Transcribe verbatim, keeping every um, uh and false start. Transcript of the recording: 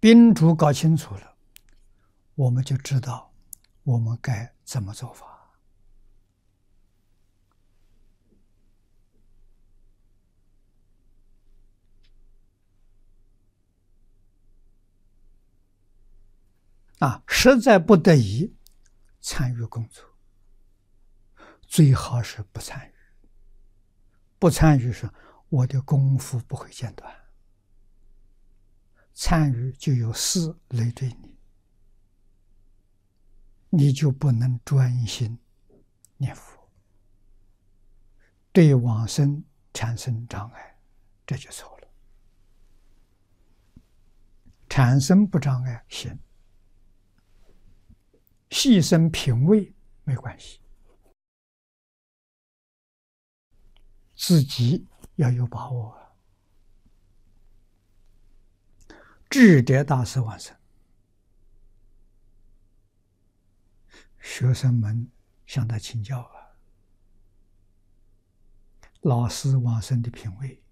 宾主搞清楚了，我们就知道我们该怎么做法。啊，实在不得已参与工作，最好是不参与。不参与是我的功夫不会间断，参与就有事累赘你，你就不能专心念佛，对往生产生障碍，这就错了。产生不障碍行，牺牲品位没关系，自己要有把握。智者大师往生，学生们向他请教啊，老师往生的品位